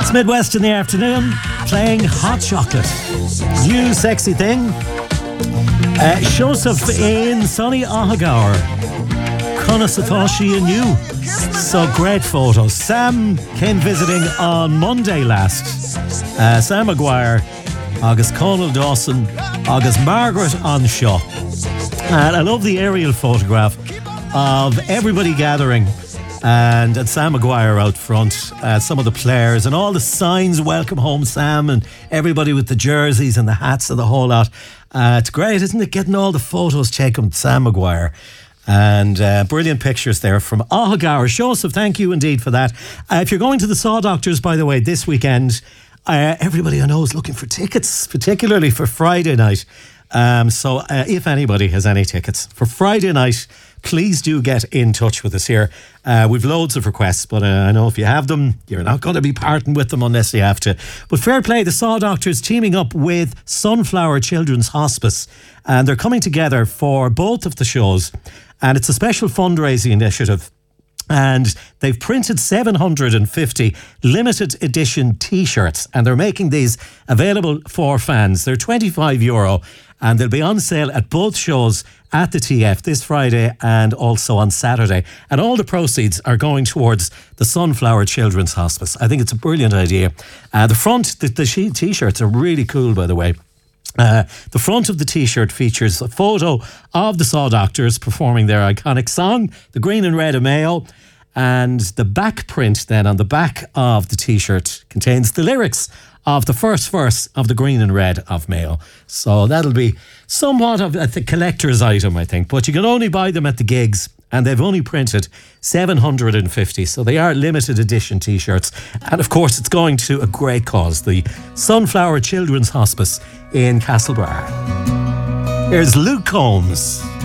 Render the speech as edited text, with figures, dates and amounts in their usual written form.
It's Midwest in the afternoon, playing Hot Chocolate. New sexy thing. Joseph in sunny Ahagaur. Conasatoshi and you. So great photos. Sam came visiting on Monday last. Sam Maguire, August Conal Dawson, August Margaret Anshaw. And I love the aerial photograph of everybody gathering and Sam Maguire out front, some of the players and all the signs, welcome home Sam, and everybody with the jerseys and the hats and the whole lot. It's great, isn't it, getting all the photos taken with Sam Maguire. And brilliant pictures there from Ahagaur. Joseph, thank you indeed for that. If you're going to the Saw Doctors, by the way, this weekend, everybody I know is looking for tickets, particularly for Friday night. So if anybody has any tickets for Friday night, please do get in touch with us here. We've loads of requests, but I know if you have them, you're not going to be parting with them unless you have to. But fair play, the Saw Doctors teaming up with Sunflower Children's Hospice, and they're coming together for both of the shows. And it's a special fundraising initiative. And they've printed 750 limited edition T-shirts, and they're making these available for fans. They're €25 and they'll be on sale at both shows at the TF this Friday and also on Saturday. And all the proceeds are going towards the Sunflower Children's Hospice. I think it's a brilliant idea. The front, the T-shirts are really cool, by the way. The front of the T-shirt features a photo of the Saw Doctors performing their iconic song, The Green and Red of Mayo, and the back print then on the back of the T-shirt contains the lyrics of the first verse of The Green and Red of Mayo. So that'll be somewhat of a collector's item, I think, but you can only buy them at the gigs. And they've only printed 750, so they are limited edition T-shirts. And of course, it's going to a great cause, the Sunflower Children's Hospice in Castlebar. Here's Luke Combs.